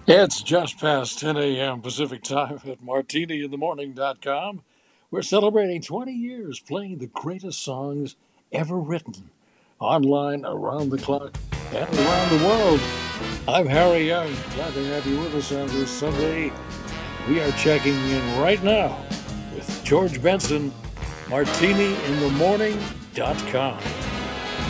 It's just past 10 a.m. Pacific time at martiniinthemorning.com. We're celebrating 20 years playing the greatest songs ever written, online, around the clock, and around the world. I'm Harry Young. Glad to have you with us on this Sunday. We are checking in right now with George Benson, martiniinthemorning.com.